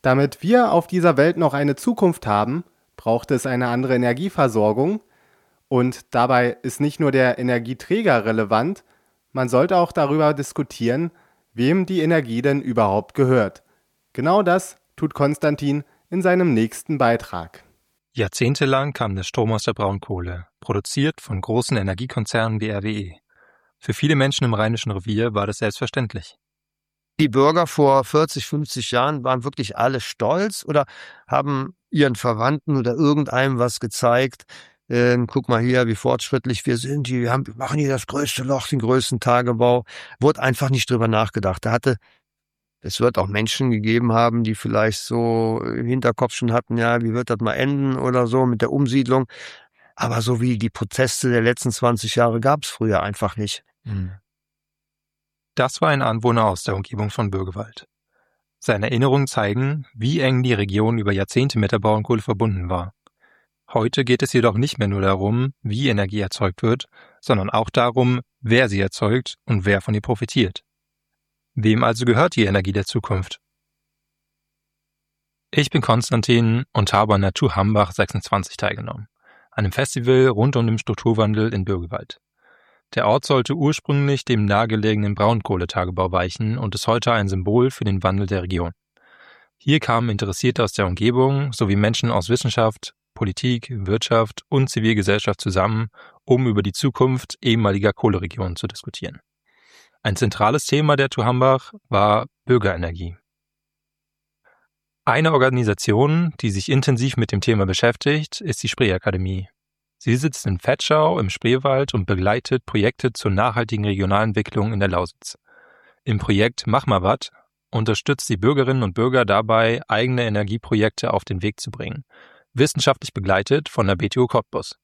Damit wir auf dieser Welt noch eine Zukunft haben, braucht es eine andere Energieversorgung. Und dabei ist nicht nur der Energieträger relevant, man sollte auch darüber diskutieren, wem die Energie denn überhaupt gehört. Genau das tut Konstantin in seinem nächsten Beitrag. Jahrzehntelang kam der Strom aus der Braunkohle, produziert von großen Energiekonzernen wie RWE. Für viele Menschen im Rheinischen Revier war das selbstverständlich. Die Bürger vor 40, 50 Jahren waren wirklich alle stolz oder haben ihren Verwandten oder irgendeinem was gezeigt. Guck mal hier, wie fortschrittlich wir sind. Wir machen hier das größte Loch, den größten Tagebau. Wurde einfach nicht drüber nachgedacht. Es wird auch Menschen gegeben haben, die vielleicht so im Hinterkopf schon hatten, ja, wie wird das mal enden oder so mit der Umsiedlung. Aber so wie die Proteste der letzten 20 Jahre gab es früher einfach nicht. Das war ein Anwohner aus der Umgebung von Bürgewald. Seine Erinnerungen zeigen, wie eng die Region über Jahrzehnte mit der Braunkohle verbunden war. Heute geht es jedoch nicht mehr nur darum, wie Energie erzeugt wird, sondern auch darum, wer sie erzeugt und wer von ihr profitiert. Wem also gehört die Energie der Zukunft? Ich bin Konstantin und habe an Natur Hambach 26 teilgenommen, einem Festival rund um den Strukturwandel in Bürgewald. Der Ort sollte ursprünglich dem nahegelegenen Braunkohletagebau weichen und ist heute ein Symbol für den Wandel der Region. Hier kamen Interessierte aus der Umgebung sowie Menschen aus Wissenschaft, Politik, Wirtschaft und Zivilgesellschaft zusammen, um über die Zukunft ehemaliger Kohleregionen zu diskutieren. Ein zentrales Thema der TU Hambach war Bürgerenergie. Eine Organisation, die sich intensiv mit dem Thema beschäftigt, ist die Spreeakademie. Sie sitzt in Vetschau im Spreewald und begleitet Projekte zur nachhaltigen Regionalentwicklung in der Lausitz. Im Projekt Mach mal wat unterstützt die Bürgerinnen und Bürger dabei, eigene Energieprojekte auf den Weg zu bringen. Wissenschaftlich begleitet von der BTU Cottbus.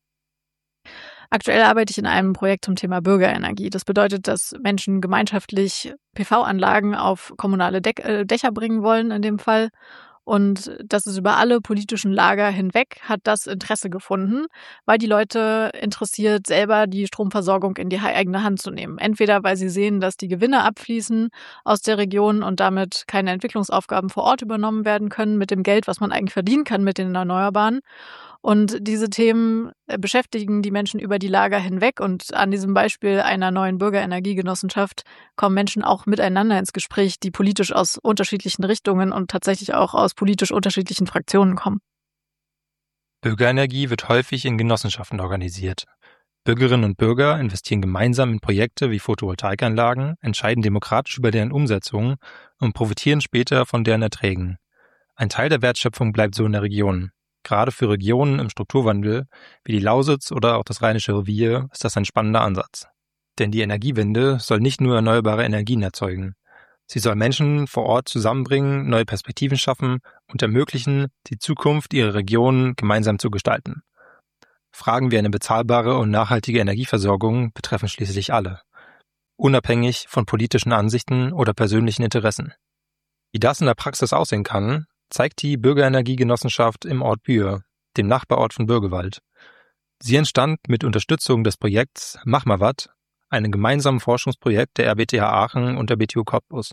Aktuell arbeite ich in einem Projekt zum Thema Bürgerenergie. Das bedeutet, dass Menschen gemeinschaftlich PV-Anlagen auf kommunale Dächer bringen wollen in dem Fall. Und das ist über alle politischen Lager hinweg, hat das Interesse gefunden, weil die Leute interessiert, selber die Stromversorgung in die eigene Hand zu nehmen. Entweder weil sie sehen, dass die Gewinne abfließen aus der Region und damit keine Entwicklungsaufgaben vor Ort übernommen werden können mit dem Geld, was man eigentlich verdienen kann mit den Erneuerbaren. Und diese Themen beschäftigen die Menschen über die Lager hinweg. Und an diesem Beispiel einer neuen Bürgerenergiegenossenschaft kommen Menschen auch miteinander ins Gespräch, die politisch aus unterschiedlichen Richtungen und tatsächlich auch aus politisch unterschiedlichen Fraktionen kommen. Bürgerenergie wird häufig in Genossenschaften organisiert. Bürgerinnen und Bürger investieren gemeinsam in Projekte wie Photovoltaikanlagen, entscheiden demokratisch über deren Umsetzung und profitieren später von deren Erträgen. Ein Teil der Wertschöpfung bleibt so in der Region. Gerade für Regionen im Strukturwandel, wie die Lausitz oder auch das Rheinische Revier, ist das ein spannender Ansatz. Denn die Energiewende soll nicht nur erneuerbare Energien erzeugen. Sie soll Menschen vor Ort zusammenbringen, neue Perspektiven schaffen und ermöglichen, die Zukunft ihrer Region gemeinsam zu gestalten. Fragen wie eine bezahlbare und nachhaltige Energieversorgung betreffen schließlich alle, unabhängig von politischen Ansichten oder persönlichen Interessen. Wie das in der Praxis aussehen kann, zeigt die Bürgerenergiegenossenschaft im Ort Bühr, dem Nachbarort von Bürgewald. Sie entstand mit Unterstützung des Projekts Mach mal wat, einem gemeinsamen Forschungsprojekt der RWTH Aachen und der BTU Cottbus.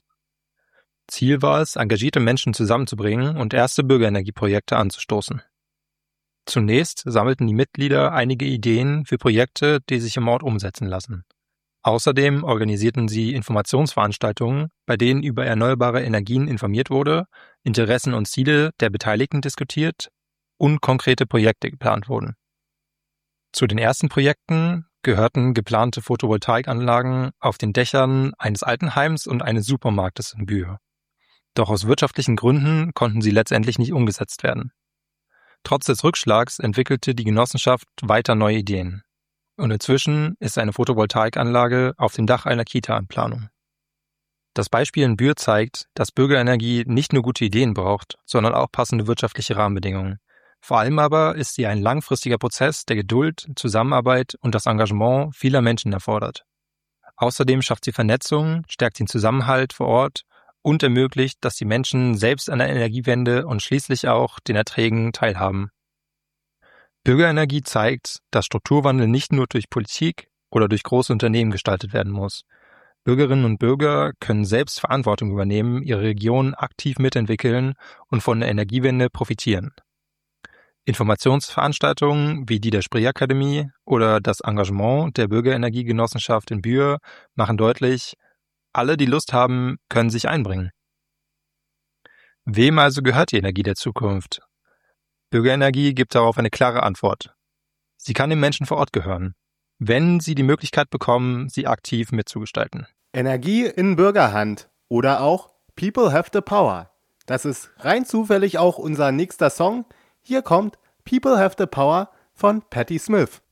Ziel war es, engagierte Menschen zusammenzubringen und erste Bürgerenergieprojekte anzustoßen. Zunächst sammelten die Mitglieder einige Ideen für Projekte, die sich im Ort umsetzen lassen. Außerdem organisierten sie Informationsveranstaltungen, bei denen über erneuerbare Energien informiert wurde, Interessen und Ziele der Beteiligten diskutiert und konkrete Projekte geplant wurden. Zu den ersten Projekten gehörten geplante Photovoltaikanlagen auf den Dächern eines Altenheims und eines Supermarktes in Bühr. Doch aus wirtschaftlichen Gründen konnten sie letztendlich nicht umgesetzt werden. Trotz des Rückschlags entwickelte die Genossenschaft weiter neue Ideen. Und inzwischen ist eine Photovoltaikanlage auf dem Dach einer Kita in Planung. Das Beispiel in Bühr zeigt, dass Bürgerenergie nicht nur gute Ideen braucht, sondern auch passende wirtschaftliche Rahmenbedingungen. Vor allem aber ist sie ein langfristiger Prozess, der Geduld, Zusammenarbeit und das Engagement vieler Menschen erfordert. Außerdem schafft sie Vernetzung, stärkt den Zusammenhalt vor Ort und ermöglicht, dass die Menschen selbst an der Energiewende und schließlich auch den Erträgen teilhaben. Bürgerenergie zeigt, dass Strukturwandel nicht nur durch Politik oder durch große Unternehmen gestaltet werden muss. Bürgerinnen und Bürger können selbst Verantwortung übernehmen, ihre Region aktiv mitentwickeln und von der Energiewende profitieren. Informationsveranstaltungen wie die der Spreeakademie oder das Engagement der Bürgerenergiegenossenschaft in Buer machen deutlich, alle, die Lust haben, können sich einbringen. Wem also gehört die Energie der Zukunft? Bürgerenergie gibt darauf eine klare Antwort. Sie kann den Menschen vor Ort gehören, wenn sie die Möglichkeit bekommen, sie aktiv mitzugestalten. Energie in Bürgerhand oder auch People Have the Power. Das ist rein zufällig auch unser nächster Song. Hier kommt People Have the Power von Patti Smith.